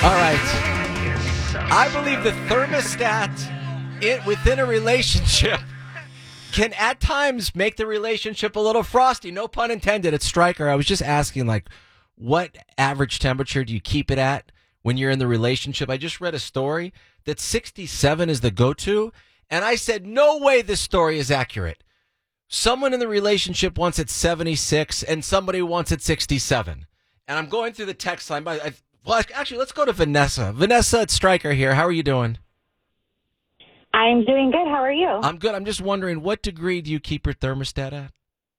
All right. I believe the thermostat within a relationship can at times make the relationship a little frosty. No pun intended. It's Stryker. I was just asking, what average temperature do you keep it at when you're in the relationship? I just read a story that 67 is the go-to, and I said, no way this story is accurate. Someone in the relationship wants it 76, and somebody wants it 67. And I'm going through the text line. Actually, let's go to Vanessa. Vanessa, it's Stryker here. How are you doing? I'm doing good. How are you? I'm good. I'm just wondering, what degree do you keep your thermostat at?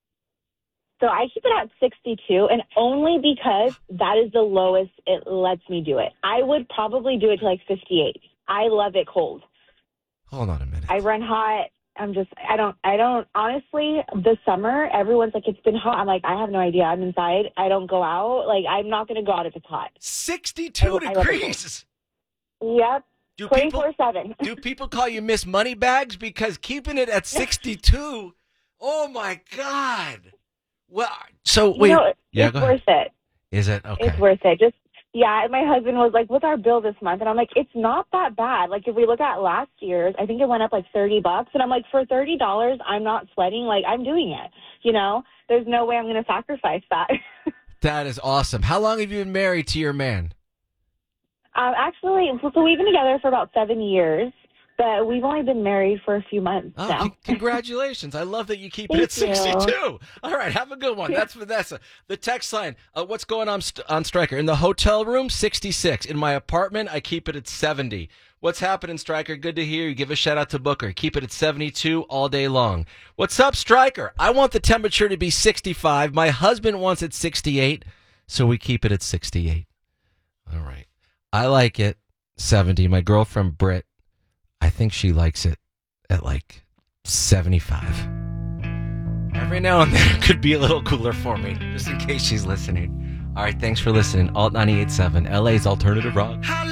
So I keep it at 62, and only because that is the lowest it lets me do it. I would probably do it to 58. I love it cold. Hold on a minute. I run hot. I don't, honestly, this summer, everyone's like, it's been hot. I'm like, I have no idea. I'm inside. I don't go out. I'm not going to go out if it's hot. 62 degrees. Yep. 24/7. Do people call you Miss Moneybags? Because keeping it at 62, oh my God. Well, so wait. It's worth it. Is it? Okay. It's worth it. And my husband was like, what's our bill this month? And I'm like, it's not that bad. If we look at last year's, I think it went up $30. And I'm like, for $30, I'm not sweating. I'm doing it. There's no way I'm going to sacrifice that. That is awesome. How long have you been married to your man? Actually, so we've been together for about 7 years, but we've only been married for a few months now. Congratulations. I love that you keep it at 62. All right, have a good one. That's Vanessa. The text line, what's going on Stryker? In the hotel room, 66. In my apartment, I keep it at 70. What's happening, Stryker? Good to hear you. Give a shout out to Booker. Keep it at 72 all day long. What's up, Stryker? I want the temperature to be 65. My husband wants it 68, so we keep it at 68. All right. I like it 70. My girlfriend, Britt, I think she likes it at 75. Every now and then it could be a little cooler for me, just in case she's listening. All right, thanks for listening. Alt 98.7, LA's Alternative Rock.